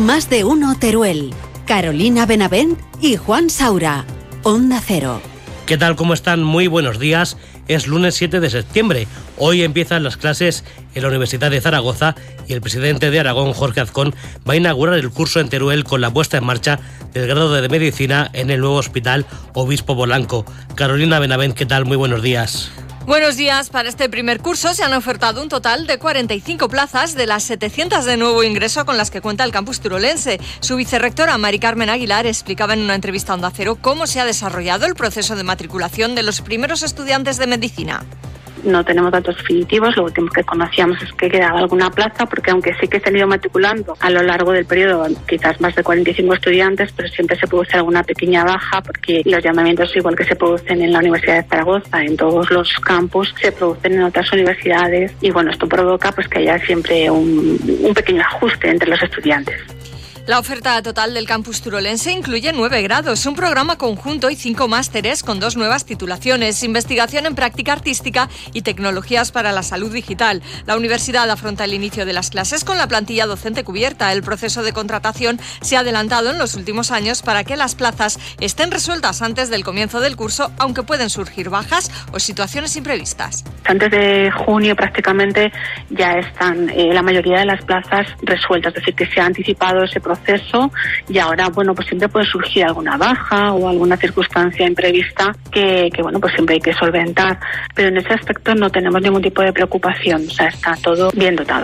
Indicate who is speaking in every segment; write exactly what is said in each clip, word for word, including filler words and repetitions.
Speaker 1: Más de uno Teruel. Carolina Benavent y Juan Saura. Onda Cero.
Speaker 2: ¿Qué tal? ¿Cómo están? Muy buenos días. Es lunes siete de septiembre. Hoy empiezan las clases en la Universidad de Zaragoza y el presidente de Aragón, Jorge Azcón, va a inaugurar el curso en Teruel con la puesta en marcha del grado de Medicina en el nuevo Hospital Obispo Bolanco. Carolina Benavent, ¿qué tal? Muy buenos días.
Speaker 3: Buenos días. Para este primer curso se han ofertado un total de cuarenta y cinco plazas de las setecientas de nuevo ingreso con las que cuenta el campus turolense. Su vicerrectora, Mari Carmen Aguilar, explicaba en una entrevista a Onda Cero cómo se ha desarrollado el proceso de matriculación de los primeros estudiantes de medicina.
Speaker 4: No tenemos datos definitivos, lo último que conocíamos es que quedaba alguna plaza, porque aunque sí que se han ido matriculando a lo largo del periodo quizás más de cuarenta y cinco estudiantes, pero siempre se produce alguna pequeña baja, porque los llamamientos, igual que se producen en la Universidad de Zaragoza, en todos los campus, se producen en otras universidades, y bueno, esto provoca pues que haya siempre un, un pequeño ajuste entre los estudiantes.
Speaker 3: La oferta total del campus turolense incluye nueve grados, un programa conjunto y cinco másteres con dos nuevas titulaciones, investigación en práctica artística y tecnologías para la salud digital. La universidad afronta el inicio de las clases con la plantilla docente cubierta. El proceso de contratación se ha adelantado en los últimos años para que las plazas estén resueltas antes del comienzo del curso, aunque pueden surgir bajas o situaciones imprevistas.
Speaker 4: Antes de junio prácticamente ya están eh, la mayoría de las plazas resueltas, es decir, que se ha anticipado ese proceso. proceso y ahora, bueno, pues siempre puede surgir alguna baja o alguna circunstancia imprevista que, que, bueno, pues siempre hay que solventar, pero en ese aspecto no tenemos ningún tipo de preocupación, o sea, está todo bien dotado.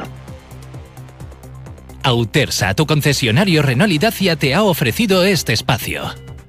Speaker 5: Autersa, tu concesionario Renault y Dacia, te ha ofrecido este espacio.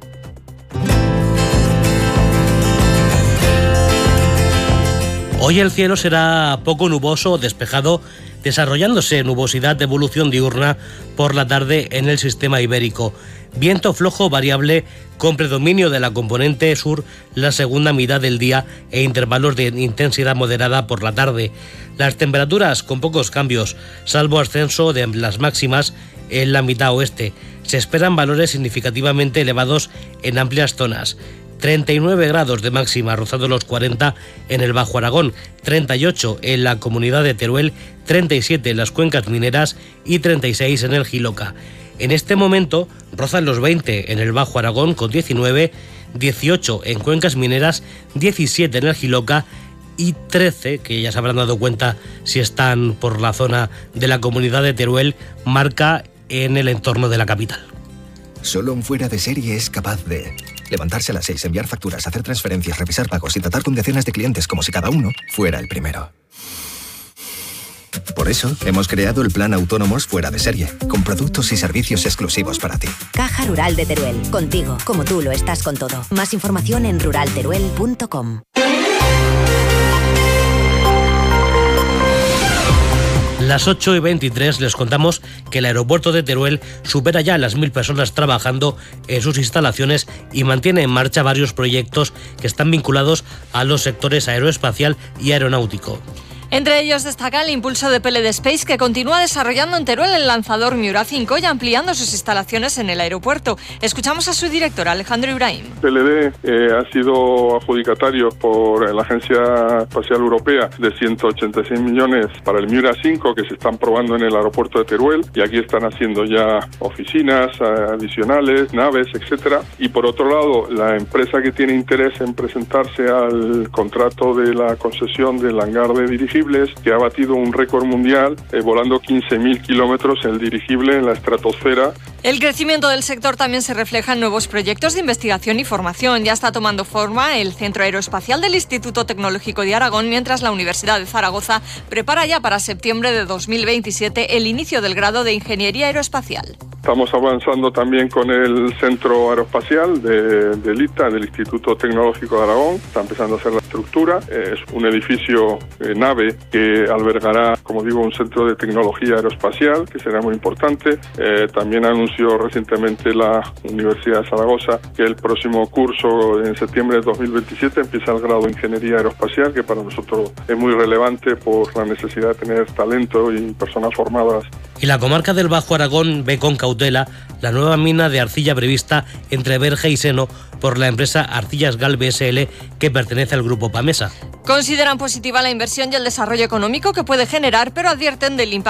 Speaker 2: Hoy el cielo será poco nuboso o despejado, desarrollándose nubosidad de evolución diurna por la tarde en el sistema ibérico. Viento flojo variable con predominio de la componente sur la segunda mitad del día e intervalos de intensidad moderada por la tarde. Las temperaturas con pocos cambios, salvo ascenso de las máximas en la mitad oeste. Se esperan valores significativamente elevados en amplias zonas. treinta y nueve grados de máxima, rozando los cuarenta en el Bajo Aragón, treinta y ocho en la comunidad de Teruel, treinta y siete en las cuencas mineras y treinta y seis en el Jiloca. En este momento rozan los veinte en el Bajo Aragón con diecinueve, dieciocho en cuencas mineras, diecisiete en el Jiloca y trece, que ya se habrán dado cuenta si están por la zona de la comunidad de Teruel, marca en el entorno de la capital.
Speaker 6: Solo un fuera de serie es capaz de levantarse a las seis, enviar facturas, hacer transferencias, revisar pagos y tratar con decenas de clientes como si cada uno fuera el primero. Por eso, hemos creado el plan Autónomos Fuera de Serie, con productos y servicios exclusivos para ti.
Speaker 7: Caja Rural de Teruel, contigo, como tú lo estás con todo. Más información en rural teruel punto com.
Speaker 2: Las ocho y veintitrés les contamos que el aeropuerto de Teruel supera ya las mil personas trabajando en sus instalaciones y mantiene en marcha varios proyectos que están vinculados a los sectores aeroespacial y aeronáutico.
Speaker 3: Entre ellos destaca el impulso de P L D Space, que continúa desarrollando en Teruel el lanzador Miura cinco y ampliando sus instalaciones en el aeropuerto. Escuchamos a su director, Alejandro Ibrahim.
Speaker 8: P L D eh, ha sido adjudicatario por la Agencia Espacial Europea de ciento ochenta y seis millones para el Miura cinco, que se están probando en el aeropuerto de Teruel, y aquí están haciendo ya oficinas eh, adicionales, naves, etcétera. Y por otro lado, la empresa que tiene interés en presentarse al contrato de la concesión del hangar de dirigibles, que ha batido un récord mundial, eh, volando quince mil kilómetros el dirigible en la estratosfera.
Speaker 3: El crecimiento del sector también se refleja en nuevos proyectos de investigación y formación. Ya está tomando forma el Centro Aeroespacial del Instituto Tecnológico de Aragón, mientras la Universidad de Zaragoza prepara ya para septiembre de dos mil veintisiete el inicio del grado de Ingeniería Aeroespacial.
Speaker 8: Estamos avanzando también con el Centro Aeroespacial de, del I T A, del Instituto Tecnológico de Aragón. Está empezando a hacer la estructura. Es un edificio eh, nave que albergará, como digo, un centro de tecnología aeroespacial, que será muy importante. Eh, también anunció recientemente la Universidad de Zaragoza que el próximo curso, en septiembre de dos mil veintisiete, empieza el grado de Ingeniería Aeroespacial, que para nosotros es muy relevante por la necesidad de tener talento y personas formadas.
Speaker 2: Y la comarca del Bajo Aragón ve con cautela la nueva mina de arcilla prevista entre Berge y Seno por la empresa Arcillas Galve S L, que pertenece al grupo Pamesa.
Speaker 3: Consideran positiva la inversión y el desarrollo económico que puede generar, pero advierten del impacto